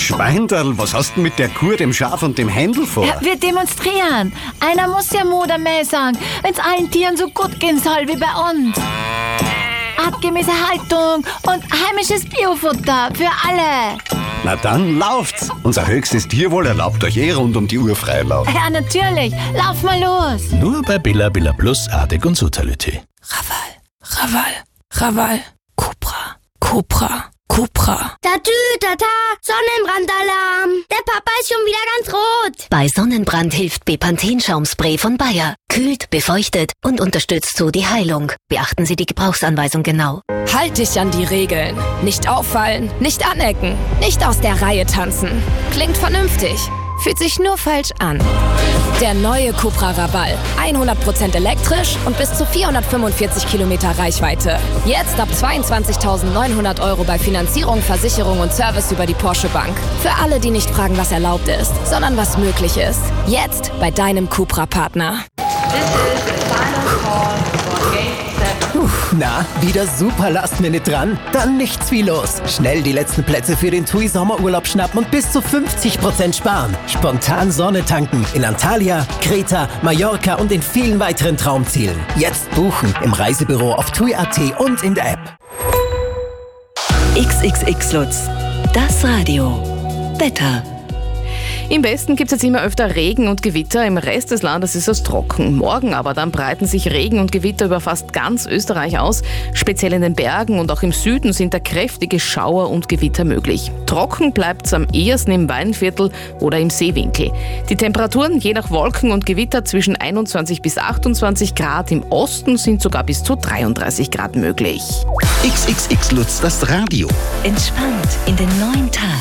Schweinderl, was hast du mit der Kuh, dem Schaf und dem Händel vor? Ja, wir demonstrieren. Einer muss ja Mut am Mäh sagen, wenn's allen Tieren so gut gehen soll wie bei uns. Artgemäße Haltung und heimisches Biofutter für alle. Na dann lauft's. Unser höchstes Tierwohl erlaubt euch rund um die Uhr Freilauf. Ja, natürlich. Lauf mal los. Nur bei Billa Billa Plus, Adek und Sutalité. Raval. Cupra. Tata, Sonnenbrandalarm. Der Papa ist schon wieder ganz rot. Bei Sonnenbrand hilft Bepanthen-Schaumspray von Bayer. Kühlt, befeuchtet und unterstützt so die Heilung. Beachten Sie die Gebrauchsanweisung genau. Halt dich an die Regeln. Nicht auffallen, nicht anecken, nicht aus der Reihe tanzen. Klingt vernünftig, fühlt sich nur falsch an. Der neue Cupra Raval. 100% elektrisch und bis zu 445 Kilometer Reichweite. Jetzt ab 22.900 € bei Finanzierung, Versicherung und Service über die Porsche Bank. Für alle, die nicht fragen, was erlaubt ist, sondern was möglich ist. Jetzt bei deinem Cupra-Partner. Na, wieder super Last-Minute dran? Dann nichts wie los. Schnell die letzten Plätze für den TUI Sommerurlaub schnappen und bis zu 50% sparen. Spontan Sonne tanken in Antalya, Kreta, Mallorca und in vielen weiteren Traumzielen. Jetzt buchen im Reisebüro auf TUI.at und in der App. XXX Lutz. Das Radio. Wetter. Im Westen gibt es jetzt immer öfter Regen und Gewitter, im Rest des Landes ist es trocken. Morgen aber dann breiten sich Regen und Gewitter über fast ganz Österreich aus. Speziell in den Bergen und auch im Süden sind da kräftige Schauer und Gewitter möglich. Trocken bleibt es am ehesten im Weinviertel oder im Seewinkel. Die Temperaturen je nach Wolken und Gewitter zwischen 21 bis 28 Grad, im Osten sind sogar bis zu 33 Grad möglich. XXX Lutz, das Radio. Entspannt in den neuen Tag.